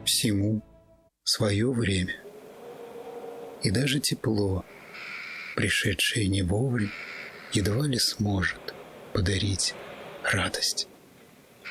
Всему свое время. И даже тепло, пришедшее не вовремя, едва ли сможет подарить радость.